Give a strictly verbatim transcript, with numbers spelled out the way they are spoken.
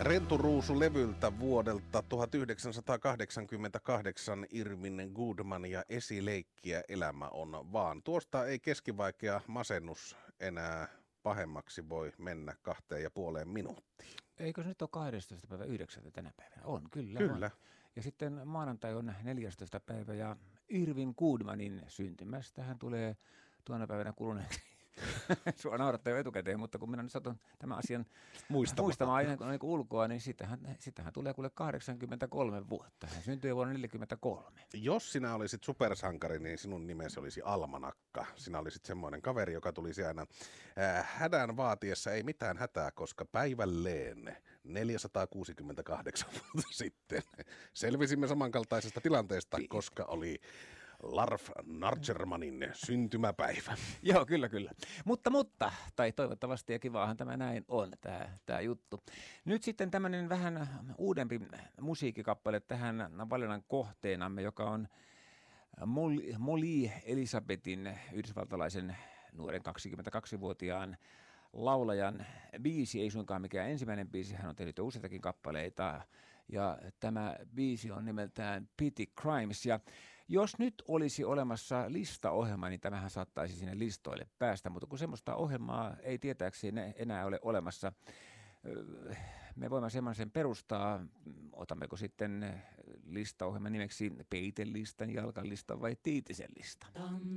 Renturuusu-levyltä vuodelta tuhatyhdeksänsataakahdeksankymmentäkahdeksan Irvin Goodman ja Esileikkiä Elämä on vaan. Tuosta ei keskivaikea masennus enää pahemmaksi voi mennä kahteen ja puoleen minuuttiin. Eikö se nyt ole kahdestoista päivä yhdeksättä tänä päivänä? On, kyllä. Kyllä. On. Ja sitten maanantai on neljästoista päivä ja Irvin Goodmanin syntymästä hän tulee tuona päivänä kuluneeksi. Sua naurattaa jo etukäteen, mutta kun minä nyt satun tämän asian muistamaan, muistamaan ihan niin ulkoa, niin sitähän, sitähän tulee kuule kahdeksankymmentäkolme vuotta. Hän syntyi vuonna neljäkymmentäkolme. Jos sinä olisit supersankari, niin sinun nimesi olisi Almanakka. Sinä olisit semmoinen kaveri, joka tulisi aina äh, hädän vaatiessa, ei mitään hätää, koska päivälleen neljäsataakuusikymmentäkahdeksan vuotta sitten selvisimme samankaltaisesta tilanteesta, koska oli Larf Nargermanin syntymäpäivä. Joo, kyllä, kyllä. Mutta, mutta, tai toivottavasti ja kivaahan tämä näin on, tämä, tämä juttu. Nyt sitten tämmöinen vähän uudempi musiikkikappale tähän valinnan kohteenamme, joka on Molly, Molly Elisabetin, yhdysvaltalaisen nuoren kaksikymmentäkaksivuotiaan laulajan biisi, ei suinkaan mikään ensimmäinen biisi, hän on tehnyt jo useitakin kappaleita, ja tämä biisi on nimeltään Petty Crimes, ja jos nyt olisi olemassa listaohjelma, niin tämähän saattaisi sinne listoille päästä, mutta kun semmoista ohjelmaa ei tietääkseni enää ole olemassa, me voimme semmoisen perustaa, otammeko sitten listaohjelman nimeksi Peiten listan, Jalkan listan vai Tiitisen listan?